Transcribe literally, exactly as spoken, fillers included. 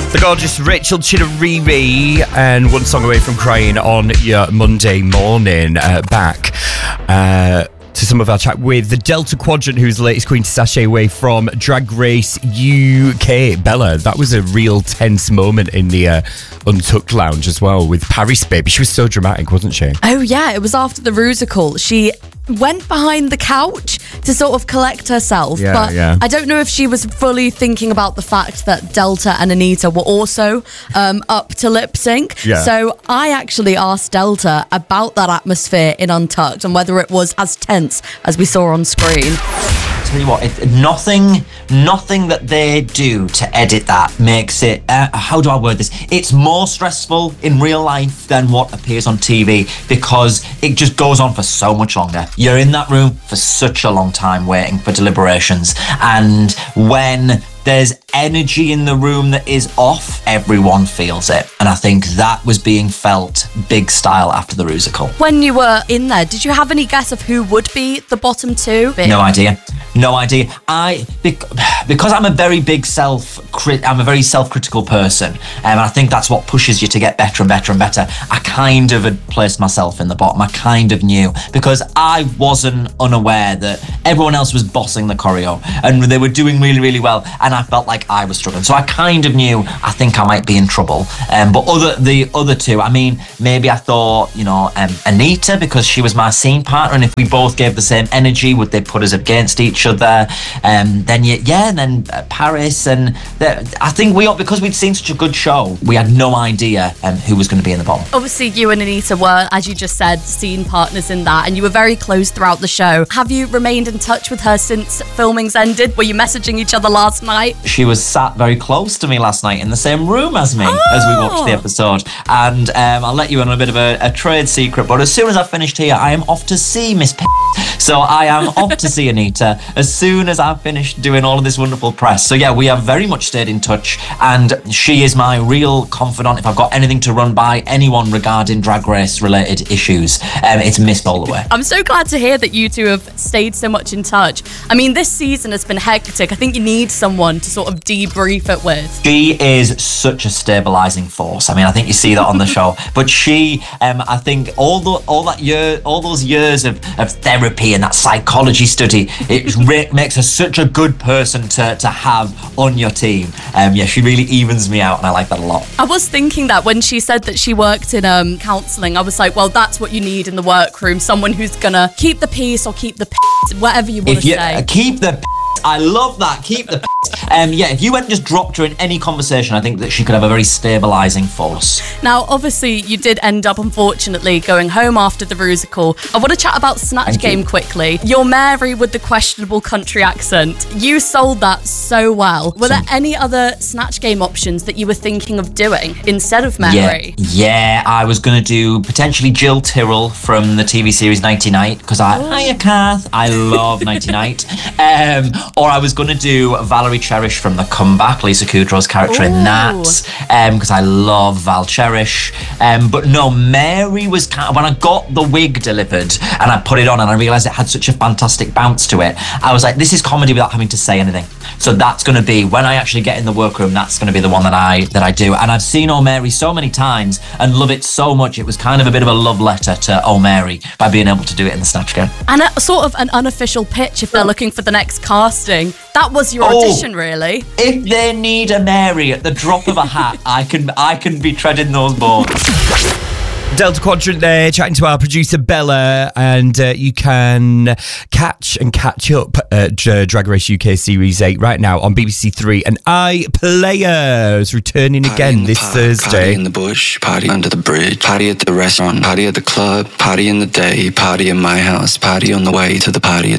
The gorgeous Rachel Chidoriri and One Song Away from Crying on your Monday morning. Uh, back uh, to some of our chat with the Delta Quadrant, who's the latest queen to sashay away from Drag Race U K. Bella, that was a real tense moment in the uh, Untucked Lounge as well with Paris Baby. She was so dramatic, wasn't she? Oh yeah, it was after the Rusical. She went behind the couch to sort of collect herself, yeah, but yeah. I don't know if she was fully thinking about the fact that Delta and Anita were also um, up to lip sync. Yeah. So I actually asked Delta about that atmosphere in Untucked and whether it was as tense as we saw on screen. Tell you what, it, nothing, nothing that they do to edit that makes it. Uh, how do I word this? It's more stressful in real life than what appears on T V because it just goes on for so much longer. You're in that room for such a long time waiting for deliberations, and when there's energy in the room that is off, everyone feels it. And I think that was being felt big style after the Rusical. When you were in there, did you have any guess of who would be the bottom two? No idea. No idea. I because I'm a very big self I'm a very self-critical person, and I think that's what pushes you to get better and better and better. I kind of had placed myself in the bottom. I kind of knew because I wasn't unaware that everyone else was bossing the choreo and they were doing really, really well, and I felt like I was struggling. So I kind of knew I think I might be in trouble. Um, but other the other two, I mean, maybe I thought, you know, um, Anita, because she was my scene partner, and if we both gave the same energy, would they put us against each other? Um, then yeah, yeah, and then uh, Paris, and the, I think we all, because we'd seen such a good show, we had no idea um, who was going to be in the bottom. Obviously, you and Anita were, as you just said, scene partners in that, and you were very close throughout the show. Have you remained in touch with her since filming's ended? Were you messaging each other last night? She was sat very close to me last night in the same room as me oh. as we watched the episode. And um, I'll let you in on a bit of a, a trade secret, but as soon as I've finished here, I am off to see Miss P. So I am off to see Anita as soon as I've finished doing all of this wonderful press. So yeah, we have very much stayed in touch, and she is my real confidant. If I've got anything to run by anyone regarding Drag Race related issues, um, it's Miss all the way. I'm so glad to hear that you two have stayed so much in touch. I mean, this season has been hectic. I think you need someone to sort of debrief it with. She is such a stabilising force. I mean, I think you see that on the show. But she, um, I think all the all that year, all those years of, of therapy and that psychology study, it re- makes her such a good person to, to have on your team. Um, yeah, she really evens me out, and I like that a lot. I was thinking that when she said that she worked in um, counselling, I was like, well, that's what you need in the workroom. Someone who's gonna keep the peace or keep the p***, whatever you want to say. Uh, keep the p***. I love that. Keep the p***. Um, yeah, if you went and just dropped her in any conversation, I think that she could have a very stabilising force. Now, obviously, you did end up, unfortunately, going home after the Rusical. I want to chat about Snatch Thank Game you. quickly. Your Mary with the questionable country accent. You sold that so well. Were there any other Snatch Game options that you were thinking of doing instead of Mary? Yeah, yeah I was going to do potentially Jill Tyrrell from the T V series Nighty Night, because I, Oh. hiya Kath, I love Nighty Night. Um, or I was going to do Valerie Cherish from The Comeback, Lisa Kudrow's character Ooh. in that, because um, I love Val Cherish. Um, but no, Mary was kind of, when I got the wig delivered and I put it on and I realised it had such a fantastic bounce to it, I was like, this is comedy without having to say anything. So that's going to be, when I actually get in the workroom, that's going to be the one that I that I do. And I've seen Oh Mary so many times and love it so much. It was kind of a bit of a love letter to Oh Mary by being able to do it in the Snatch Game. And a, sort of an unofficial pitch if they're looking for the next casting. That was your Oh. audition, really. If they need a Mary at the drop of a hat, I can I can be treading those boards. Delta Quadrant there, chatting to our producer Bella, and uh, you can catch and catch up at uh, Drag Race U K Series eight right now on B B C Three. And iPlayer is returning Party again in the this park, Thursday. Party in the bush, party under the bridge, party at the restaurant, party at the club, party in the day, party in my house, party on the way to the party.